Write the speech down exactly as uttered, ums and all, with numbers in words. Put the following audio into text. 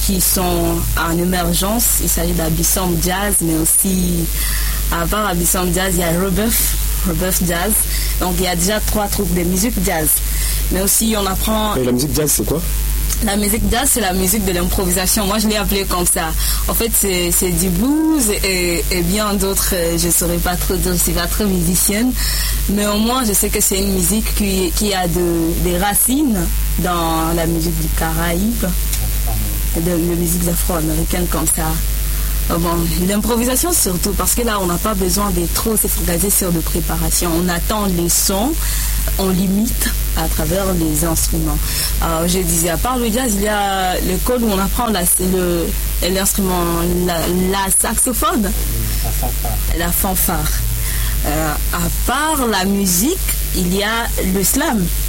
qui sont en émergence. Il s'agit d'Abyssum Jazz, mais aussi, à part Abyssum Jazz, il y a Rebuff, Rebuff Jazz. Donc il y a déjà trois troupes de musique jazz. Mais aussi on apprend... Et la musique jazz, c'est quoi? La musique jazz, c'est la musique de l'improvisation. Moi, je l'ai appelée comme ça. En fait, c'est, c'est du blues et, et bien d'autres. Je ne saurais pas trop dire, je ne suis pas très musicienne. Mais au moins, je sais que c'est une musique qui, qui a de, des racines dans la musique du Caraïbe, de la musique afro-américaine comme ça. Bon, l'improvisation surtout, parce que là, on n'a pas besoin de trop se focaliser sur de préparation. On attend les sons, on limite à travers les instruments. Alors, je disais, à part le jazz, il y a l'école où on apprend la, le, l'instrument, la, la saxophone, La fanfare. La fanfare. Euh, à part la musique, il y a le slam.